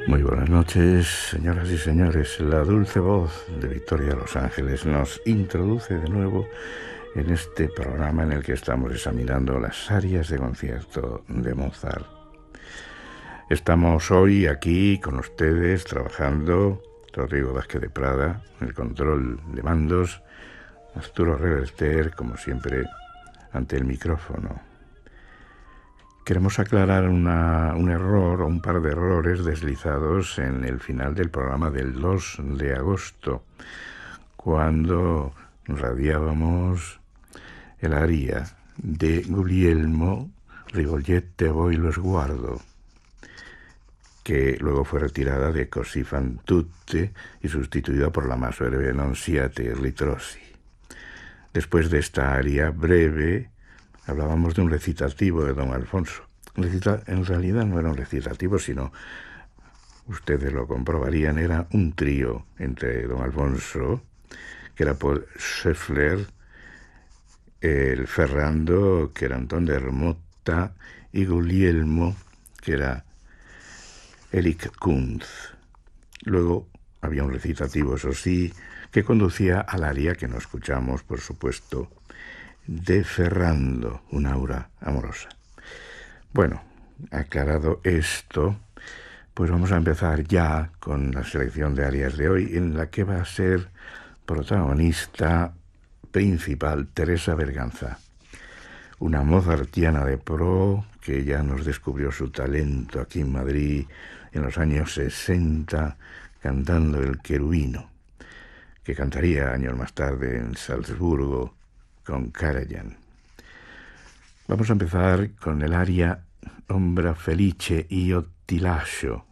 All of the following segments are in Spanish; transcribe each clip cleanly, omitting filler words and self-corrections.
Muy buenas noches, señoras y señores. La dulce voz de Victoria Los Ángeles nos introduce de nuevo en este programa en el que estamos examinando las arias de concierto de Mozart. Estamos hoy aquí con ustedes trabajando Rodrigo Vázquez de Prada, el control de mandos, Arturo Reverter, como siempre, ante el micrófono. Queremos aclarar un error o un par de errores deslizados en el final del programa del 2 de agosto, cuando radiábamos el aria de Guglielmo Rigogliette voi lo sguardo, que luego fue retirada de Così fan tutte y sustituida por la más breve Non siate ritrosi. Después de esta aria breve, hablábamos de un recitativo de don Alfonso. En realidad no era un recitativo, sino, ustedes lo comprobarían, era un trío entre don Alfonso, que era Paul Scheffler, el Ferrando, que era Antón de Hermota, y Guglielmo, que era Erich Kunz. Luego había un recitativo, eso sí, que conducía al aria que no escuchamos, por supuesto, de Ferrando, una aura amorosa. Bueno, aclarado esto, pues vamos a empezar ya con la selección de arias de hoy, en la que va a ser protagonista principal Teresa Berganza, una mozartiana de pro que ya nos descubrió su talento aquí en Madrid en los años 60, cantando el Querubino, que cantaría años más tarde en Salzburgo con Karajan. Vamos a empezar con el aria Ombra Felice io ti lascio,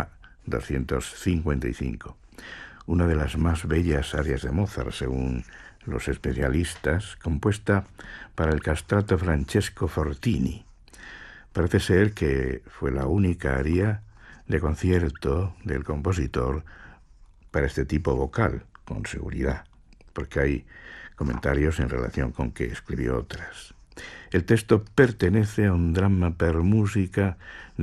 K255, una de las más bellas arias de Mozart, según los especialistas, compuesta para el castrato Francesco Fortini. Parece ser que fue la única aria de concierto del compositor para este tipo vocal, con seguridad, porque hay comentarios en relación con que escribió otras. El texto pertenece a un drama per musica de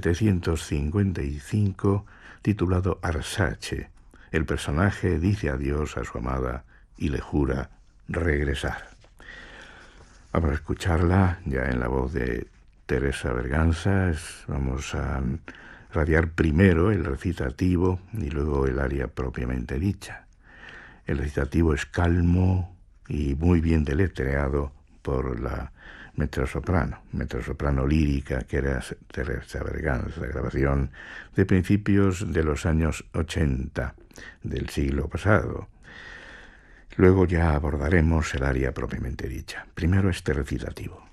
1755 titulado Arsace. El personaje dice adiós a su amada y le jura regresar. Vamos a escucharla ya en la voz de Teresa Berganza. Vamos a radiar primero el recitativo y luego el aria propiamente dicha. El recitativo es calmo y muy bien deletreado por la mezzosoprano lírica, que era Teresa Berganza, grabación de principios de los años 80 del siglo pasado. Luego ya abordaremos el aria propiamente dicha. Primero este recitativo.